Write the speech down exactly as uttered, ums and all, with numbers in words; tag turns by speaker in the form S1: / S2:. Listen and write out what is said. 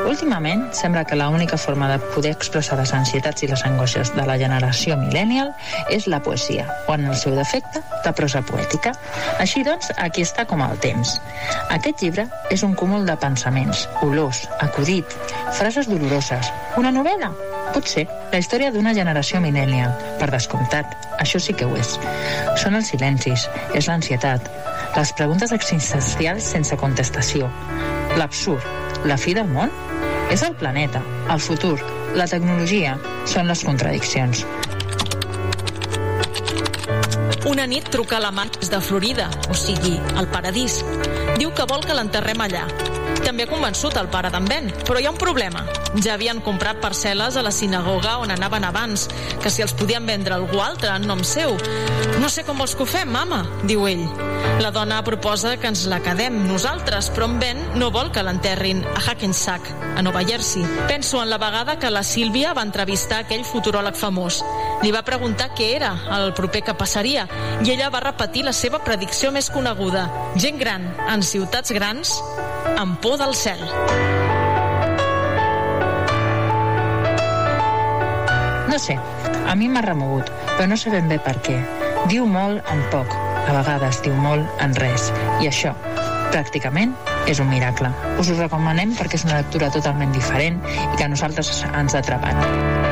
S1: Últimament, sembla que l'única forma de poder expressar les ansietats i les angoixes de la generació millennial és la poesia, o en el seu defecte, la prosa poètica. Així doncs, aquí està com el temps. Aquest llibre és un cúmul de pensaments, olors, acudit, frases doloroses. Una novel·la? Potser. La història d'una generació millennial. Per descomptat, això sí que ho és. Són els silencis, és l'ansietat, les preguntes existencials sense contestació, l'absurd, la fi del món? És el planeta, el futur, la tecnologia, són les contradiccions.
S2: Una nit truca a l'amant des de Florida, o sigui, al paradís. Diu que vol que l'enterrem allà. També ha convençut el pare d'en Ben, però hi ha un problema. Ja havien comprat parcel·les a la sinagoga on anaven abans, que si els podien vendre algú altre en nom seu. No sé com vols que ho fem, mama, diu ell. La dona proposa que ens la quedem nosaltres, però en Ben no vol que l'enterrin a Hackensack, a Nova Jersey. Penso en la vegada que la Sílvia va entrevistar aquell futuròleg famós. Li va preguntar què era el proper que passaria i ella va repetir la seva predicció més coneguda. Gent gran en ciutats grans amb por del cel.
S1: No sé, a mi m'ha remogut, però no sé ben bé per què. Diu molt en poc, a vegades diu molt en res, i això, pràcticament, és un miracle. Us ho recomanem perquè és una lectura totalment diferent i que a nosaltres ens ha atrapat.